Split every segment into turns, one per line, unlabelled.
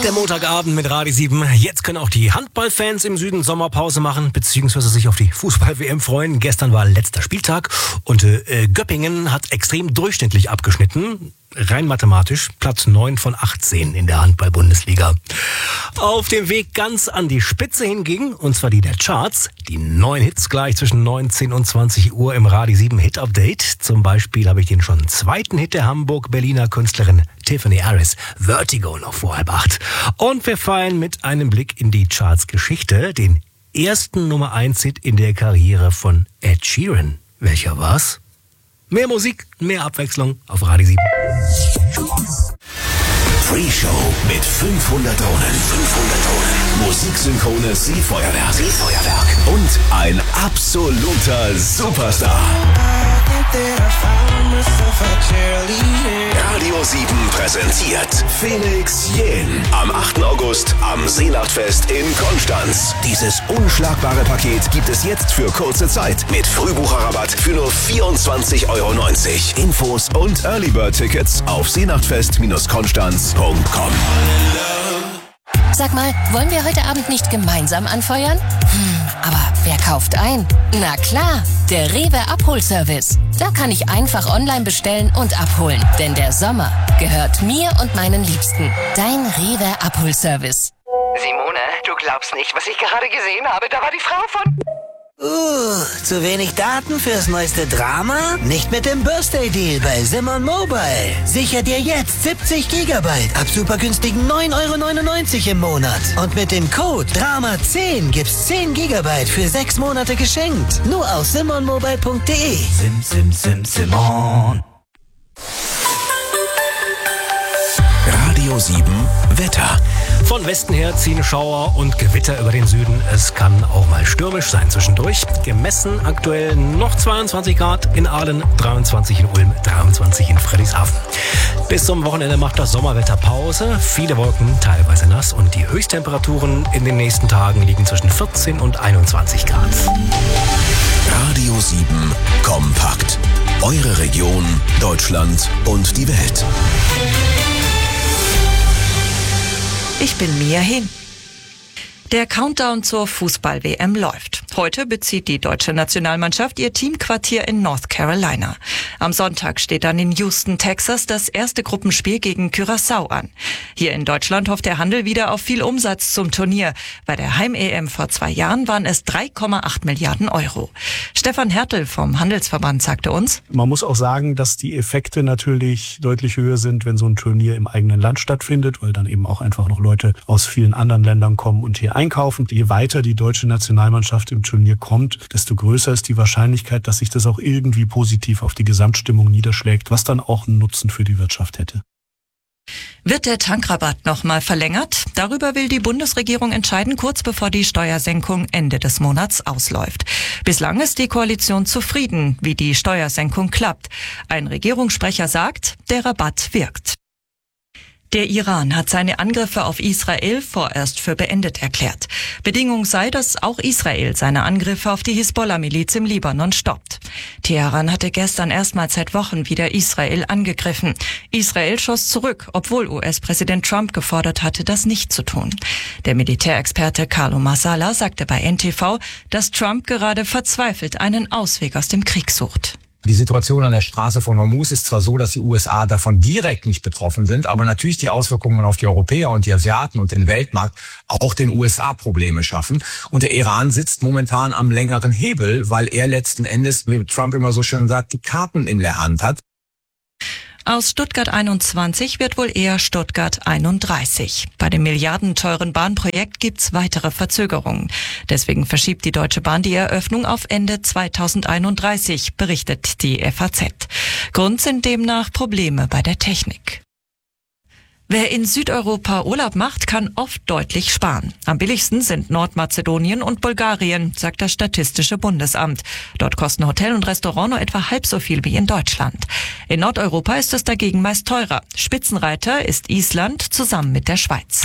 Der Montagabend mit Radio 7. Jetzt können auch die Handballfans im Süden Sommerpause machen, beziehungsweise sich auf die Fußball-WM freuen. Gestern war letzter Spieltag und Göppingen hat extrem durchschnittlich abgeschnitten. Rein mathematisch Platz 9 von 18 in der Handball-Bundesliga. Auf dem Weg ganz an die Spitze hinging, und zwar die der Charts, die 9 Hits gleich zwischen 19 und 20 Uhr im Radio 7 Hit Update. Zum Beispiel habe ich den schon zweiten Hit der Hamburg-Berliner Künstlerin Tiffany Harris, Vertigo, noch vor 7:30. Und wir feiern mit einem Blick in die Charts-Geschichte den ersten Nummer 1 Hit in der Karriere von Ed Sheeran. Welcher war's? Mehr Musik, mehr Abwechslung auf Radio 7.
Free Show mit 500 Drohnen. Musiksynchrones Seefeuerwerk. Und ein absoluter Superstar. Radio 7 präsentiert Felix Jähn am 8. August am Seenachtfest in Konstanz. Dieses unschlagbare Paket gibt es jetzt für kurze Zeit mit Frühbucherrabatt für nur 24,90 €. Infos und Early Bird Tickets auf seenachtfest-konstanz.com.
Sag mal, wollen wir heute Abend nicht gemeinsam anfeuern? Aber wer kauft ein? Na klar, der Rewe Abholservice. Da kann ich einfach online bestellen und abholen. Denn der Sommer gehört mir und meinen Liebsten. Dein Rewe Abholservice.
Simone, du glaubst nicht, was ich gerade gesehen habe. Da war die Frau von...
Zu wenig Daten fürs neueste Drama? Nicht mit dem Birthday Deal bei Simon Mobile. Sicher dir jetzt 70 GB ab super günstigen 9,99 € im Monat. Und mit dem Code DRAMA10 gibt's 10 GB für 6 Monate geschenkt. Nur auf simonmobile.de. Simon.
Radio 7 Wetter.
Von Westen her ziehen Schauer und Gewitter über den Süden. Es kann auch mal stürmisch sein zwischendurch. Gemessen aktuell noch 22 Grad in Aalen, 23 in Ulm, 23 in Friedrichshafen. Bis zum Wochenende macht das Sommerwetter Pause. Viele Wolken, teilweise nass, und die Höchsttemperaturen in den nächsten Tagen liegen zwischen 14 und 21 Grad.
Radio 7 kompakt. Eure Region, Deutschland und die Welt.
Ich bin Mia Hin. Der Countdown zur Fußball-WM läuft. Heute bezieht die deutsche Nationalmannschaft ihr Teamquartier in North Carolina. Am Sonntag steht dann in Houston, Texas, das erste Gruppenspiel gegen Curaçao an. Hier in Deutschland hofft der Handel wieder auf viel Umsatz zum Turnier. Bei der Heim-EM vor 2 Jahren waren es 3,8 Milliarden €. Stefan Hertel vom Handelsverband sagte uns:
Man muss auch sagen, dass die Effekte natürlich deutlich höher sind, wenn so ein Turnier im eigenen Land stattfindet, weil dann eben auch einfach noch Leute aus vielen anderen Ländern kommen und hier einkaufen. Je weiter die deutsche Nationalmannschaft im Turnier kommt, desto größer ist die Wahrscheinlichkeit, dass sich das auch irgendwie positiv auf die Gesamtstimmung niederschlägt, was dann auch einen Nutzen für die Wirtschaft hätte.
Wird der Tankrabatt nochmal verlängert? Darüber will die Bundesregierung entscheiden, kurz bevor die Steuersenkung Ende des Monats ausläuft. Bislang ist die Koalition zufrieden, wie die Steuersenkung klappt. Ein Regierungssprecher sagt, der Rabatt wirkt. Der Iran hat seine Angriffe auf Israel vorerst für beendet erklärt. Bedingung sei, dass auch Israel seine Angriffe auf die Hisbollah-Miliz im Libanon stoppt. Teheran hatte gestern erstmals seit Wochen wieder Israel angegriffen. Israel schoss zurück, obwohl US-Präsident Trump gefordert hatte, das nicht zu tun. Der Militärexperte Carlo Marsala sagte bei NTV, dass Trump gerade verzweifelt einen Ausweg aus dem Krieg sucht.
Die Situation an der Straße von Hormuz ist zwar so, dass die USA davon direkt nicht betroffen sind, aber natürlich die Auswirkungen auf die Europäer und die Asiaten und den Weltmarkt auch den USA Probleme schaffen. Und der Iran sitzt momentan am längeren Hebel, weil er letzten Endes, wie Trump immer so schön sagt, die Karten in der Hand hat.
Aus Stuttgart 21 wird wohl eher Stuttgart 31. Bei dem milliardenteuren Bahnprojekt gibt's weitere Verzögerungen. Deswegen verschiebt die Deutsche Bahn die Eröffnung auf Ende 2031, berichtet die FAZ. Grund sind demnach Probleme bei der Technik. Wer in Südeuropa Urlaub macht, kann oft deutlich sparen. Am billigsten sind Nordmazedonien und Bulgarien, sagt das Statistische Bundesamt. Dort kosten Hotel und Restaurant nur etwa halb so viel wie in Deutschland. In Nordeuropa ist es dagegen meist teurer. Spitzenreiter ist Island zusammen mit der Schweiz.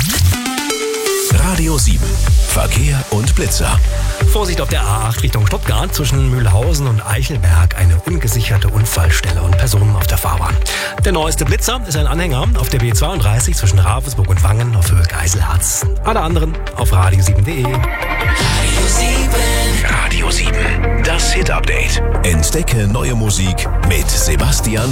Radio 7. Verkehr und Blitzer.
Vorsicht auf der A8 Richtung Stuttgart zwischen Mühlhausen und Eichelberg. Eine ungesicherte Unfallstelle und Personen auf der Fahrbahn. Der neueste Blitzer ist ein Anhänger auf der B32 zwischen Ravensburg und Wangen auf Höhe Geiselharz. Alle anderen auf radio7.de.
Radio 7. Das Hit-Update. Entdecke neue Musik mit Sebastian